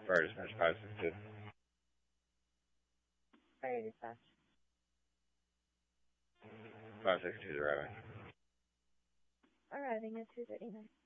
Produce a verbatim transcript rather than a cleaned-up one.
Fire dispatch five six two. Fire dispatch. five six two is arriving. Arriving at two thirty-nine.